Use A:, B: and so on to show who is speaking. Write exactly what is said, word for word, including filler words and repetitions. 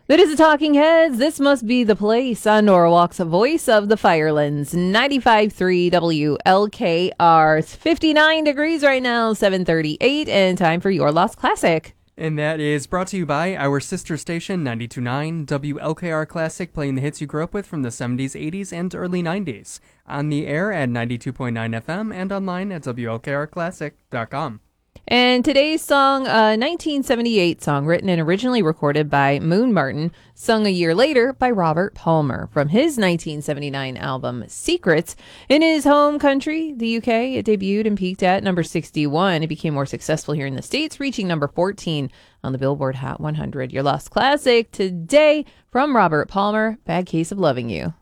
A: That is the Talking Heads. This must be the place on Norwalk's Voice of the Firelands. ninety-five point three W L K R. It's fifty-nine degrees right now, seven thirty-eight, and time for Your Lost Classic.
B: And that is brought to you by our sister station, ninety-two point nine W L K R Classic, playing the hits you grew up with from the seventies, eighties, and early nineties. On the air at ninety-two point nine F M and online at W L K R classic dot com.
A: And today's song, a nineteen seventy-eight song written and originally recorded by Moon Martin, sung a year later by Robert Palmer from his nineteen seventy-nine album Secrets. In his home country, the U K, it debuted and peaked at number sixty-one. It became more successful here in the States, reaching number fourteen on the Billboard Hot one hundred. Your Lost Classic today from Robert Palmer, Bad Case of Loving You.